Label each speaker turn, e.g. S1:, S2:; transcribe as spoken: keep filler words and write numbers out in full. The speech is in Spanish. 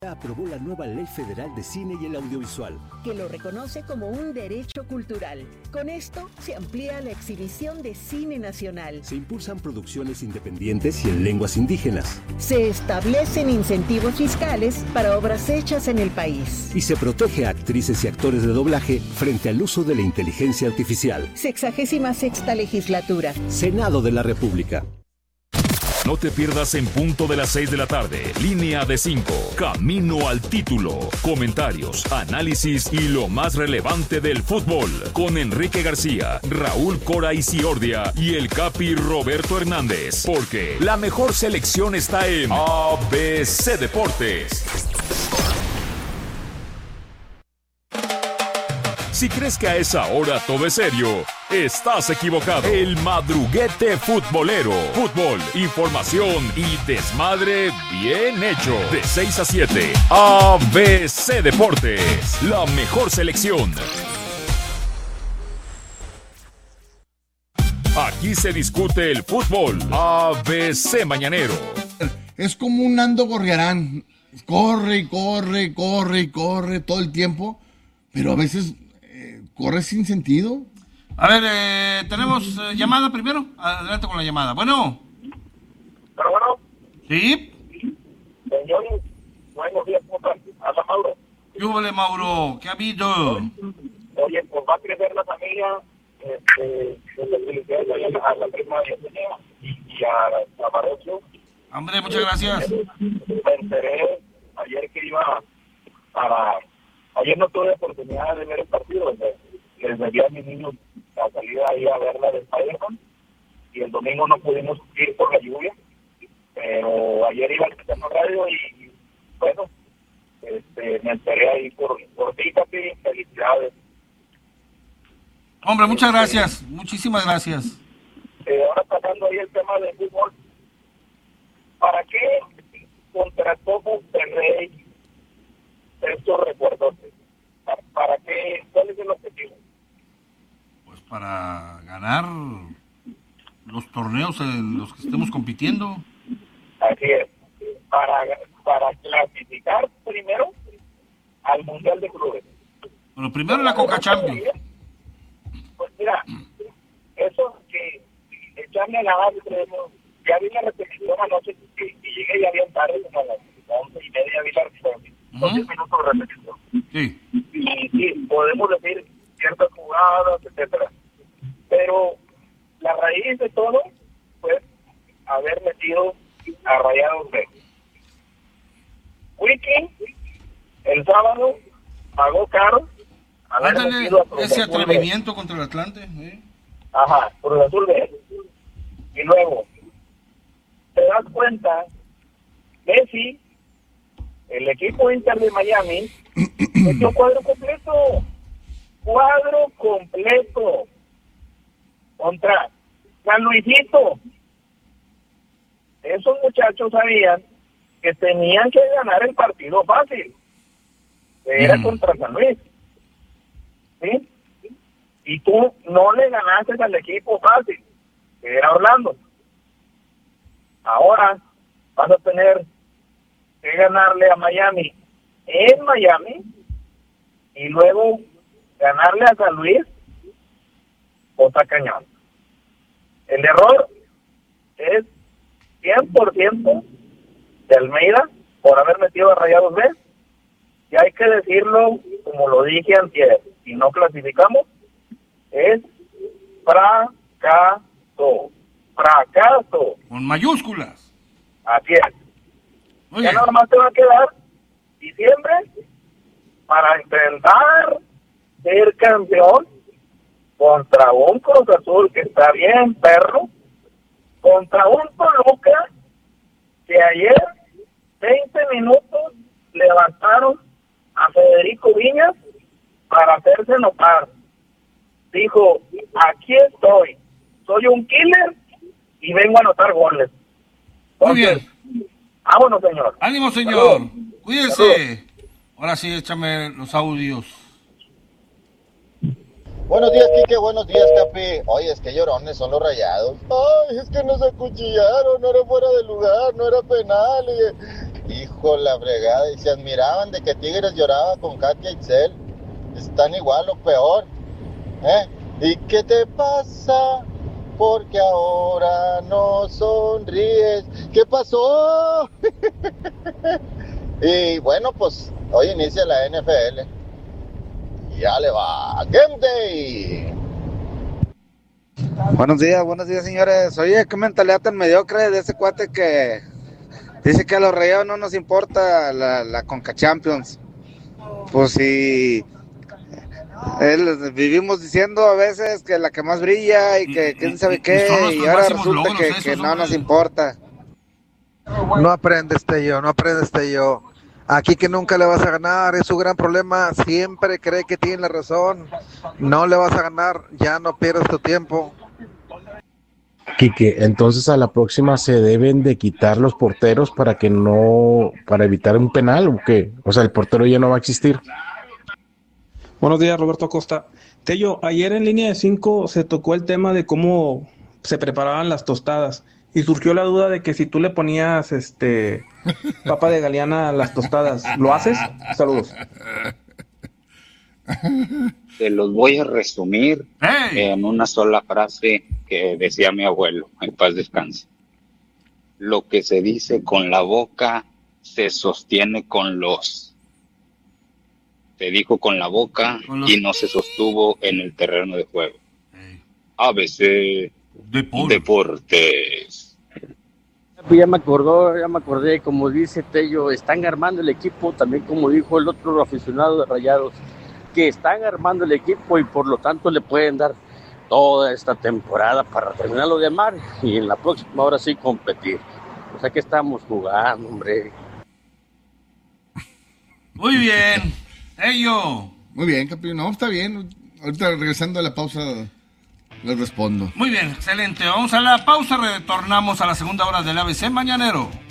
S1: Aprobó la nueva Ley Federal de Cine y el Audiovisual,
S2: que lo reconoce como un derecho cultural. Con esto se amplía la exhibición de cine nacional.
S1: Se impulsan producciones independientes y en lenguas indígenas.
S2: Se establecen incentivos fiscales para obras hechas en el país.
S1: Y se protege a actrices y actores de doblaje frente al uso de la inteligencia artificial.
S2: Sexagésima sexta legislatura.
S1: Senado de la República.
S3: No te pierdas en punto de las seis de la tarde. Línea de cinco. Camino al título. Comentarios, análisis y lo más relevante del fútbol. Con Enrique García, Raúl Cora Isiordia y el Capi Roberto Hernández. Porque la mejor selección está en A B C Deportes. Si crees que a esa hora todo es serio, estás equivocado. El madruguete futbolero. Fútbol, información y desmadre bien hecho. De seis a siete, A B C Deportes. La mejor selección. Aquí se discute el fútbol. A B C Mañanero.
S4: Es como un Nando Gorriarán. Corre y corre y corre y corre todo el tiempo, pero a veces eh, corre sin sentido.
S5: A ver, eh, tenemos eh, llamada primero. Adelante con la llamada. Bueno.
S6: Pero bueno.
S5: Sí.
S6: Señor, buenos días, ¿cómo están? Habla Mauro.
S5: ¿Qué hubo, Mauro? ¿Qué ha habido?
S6: Oye, pues va a crecer la familia. Este, felicidades a la prima de y, y a, a Marocho.
S5: Hombre, muchas gracias.
S6: Me enteré ayer que iba para... Ayer no tuve oportunidad de ver el partido. Les, les debía a mis niños la salida ahí a verla de Spider-Man. Y el domingo no pudimos ir por la lluvia. Pero ayer iba al Cristiano Radio y, bueno, este, me enteré ahí por, por ti, Capi. Felicidades.
S5: Hombre, muchas gracias. Eh, Muchísimas gracias.
S6: Eh, ahora pasando ahí el tema del fútbol. ¿Para qué contrató Monterrey estos refuerzos? ¿Para, ¿Para qué? ¿Cuál es el objetivo?
S5: Pues para ganar los torneos en los que estemos compitiendo.
S6: Así es. Para, para clasificar primero al Mundial de Clubes.
S5: Bueno, primero la Coca Champions.
S6: Pues mira, eso que echarme a la base, ya vi la repetición anoche y, y llegué ya bien tarde, como a las once y media vi la repetición.
S5: Uh-huh.
S6: diez minutos de repetición.
S5: Sí.
S6: Y sí, podemos decir ciertas jugadas, etcétera. Pero la raíz de todo fue haber metido a Rayados B. Wiki, el sábado, pagó caro.
S5: Ándale, ese atrevimiento B. contra el Atlante. ¿eh?
S6: Ajá, por el Azul B. Y luego, te das cuenta, Messi, el equipo Inter de Miami, metió cuadro completo. Cuadro completo. Contra San Luisito. Esos muchachos sabían que tenían que ganar el partido fácil. Era mm. contra San Luis. ¿Sí? Y tú no le ganaste al equipo fácil, que era Orlando. Ahora vas a tener que ganarle a Miami en Miami y luego ganarle a San Luis, otra cañón. El error es cien por ciento de Almeida por haber metido a Rayados B, y hay que decirlo como lo dije antier, si no clasificamos, es fracaso. Fracaso.
S5: Con mayúsculas.
S6: Así es. Muy ya bien. Nada más te va a quedar diciembre para intentar ser campeón contra un Cruz Azul que está bien, perro, contra un Toluca que ayer veinte minutos levantaron a Federico Viñas para hacerse notar. Dijo, aquí estoy, soy un killer y vengo a anotar goles.
S5: Muy Entonces, bien.
S6: Vámonos, señor.
S5: Ánimo, señor. Salud. Cuídese. Salud. Ahora sí, échame los audios.
S7: Buenos días, Quique. Buenos días, Capi. Oye, es que llorones son los Rayados. Ay, es que nos acuchillaron, no era fuera de lugar, no era penal. Y Hijo la fregada, y se admiraban de que Tigres lloraba con Katia Itzel. Están igual o peor. ¿Eh? ¿Y qué te pasa? Porque ahora no sonríes. ¿Qué pasó? Y bueno, pues hoy inicia la N F L. Ya le va. Game Day.
S8: Buenos días, buenos días, señores. Oye, qué mentalidad tan mediocre de ese cuate que dice que a los Rayados no nos importa la, la Conca Champions. Pues si él, vivimos diciendo a veces que la que más brilla y que quién sabe qué, y ahora resulta que, que no nos importa.
S9: No aprendes, Tello, no aprendes, Tello. Aquí que nunca le vas a ganar, es su gran problema, siempre cree que tiene la razón, no le vas a ganar, ya no pierdas tu tiempo.
S10: Quique, entonces a la próxima se deben de quitar los porteros para que no, para evitar un penal o qué, o sea el portero ya no va a existir.
S11: Buenos días, Roberto Acosta. Tello, ayer en línea de cinco se tocó el tema de cómo se preparaban las tostadas. Y surgió la duda de que si tú le ponías este papa de Galeana a las tostadas, ¿lo haces? Saludos.
S12: Te los voy a resumir ¡Hey! En una sola frase que decía mi abuelo, en paz descanse. Lo que se dice con la boca se sostiene con los. Se dijo con la boca con los... y no se sostuvo en el terreno de juego. Hey. A B C Depor. Deportes.
S13: Ya me acordó, ya me acordé, como dice Tello, están armando el equipo, también como dijo el otro aficionado de Rayados, que están armando el equipo y por lo tanto le pueden dar toda esta temporada para terminarlo de amar y en la próxima ahora sí competir. O sea que estamos jugando, hombre.
S5: Muy bien, Tello.
S4: Muy bien, campeón, no, está bien. Ahorita regresando a la pausa les respondo.
S5: Muy bien, excelente. Vamos a la pausa, retornamos a la segunda hora del A B C Mañanero.